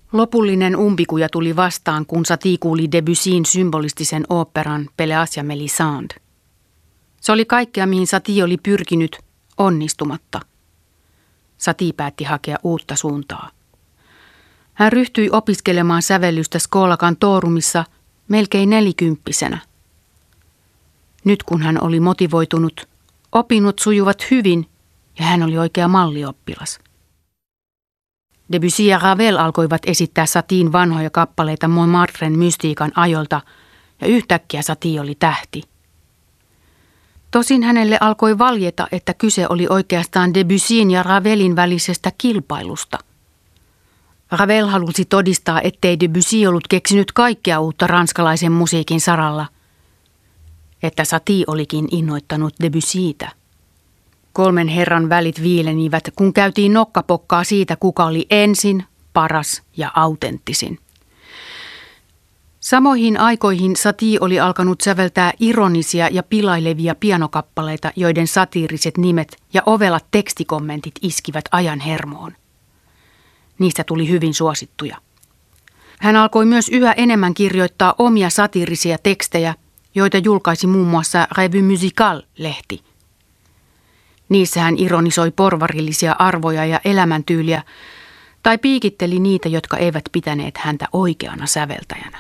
Lopullinen umpikuja tuli vastaan, kun Satie kuuli Debussyn symbolistisen oopperan Pelléas ja Mélisande. Se oli kaikkea, mihin Satie oli pyrkinyt, onnistumatta. Satie päätti hakea uutta suuntaa. Hän ryhtyi opiskelemaan sävellystä Schola Cantorumissa melkein 40-vuotiaana. Nyt kun hän oli motivoitunut, opinnot sujuvat hyvin ja hän oli oikea mallioppilas. Debussy ja Ravel alkoivat esittää Satien vanhoja kappaleita Montmartren mystiikan ajolta ja yhtäkkiä Satie oli tähti. Tosin hänelle alkoi valjeta, että kyse oli oikeastaan Debussyn ja Ravelin välisestä kilpailusta. Ravel halusi todistaa, ettei Debussy ollut keksinyt kaikkea uutta ranskalaisen musiikin saralla, että Satie olikin innoittanut Debussytä. Kolmen herran välit viilenivät, kun käytiin nokkapokkaa siitä, kuka oli ensin, paras ja autenttisin. Samoihin aikoihin Satie oli alkanut säveltää ironisia ja pilailevia pianokappaleita, joiden satiiriset nimet ja ovelat tekstikommentit iskivät ajan hermoon. Niistä tuli hyvin suosittuja. Hän alkoi myös yhä enemmän kirjoittaa omia satiirisia tekstejä, joita julkaisi muun muassa Revue Musicale-lehti. Niissä hän ironisoi porvarillisia arvoja ja elämäntyyliä tai piikitteli niitä, jotka eivät pitäneet häntä oikeana säveltäjänä.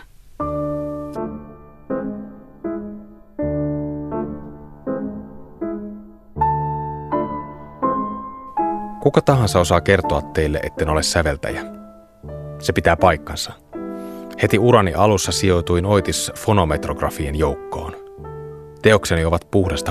Kuka tahansa osaa kertoa teille, etten ole säveltäjä. Se pitää paikkansa. Heti urani alussa sijoituin Oitis fonometrografien joukkoon. Teokseni ovat puhdasta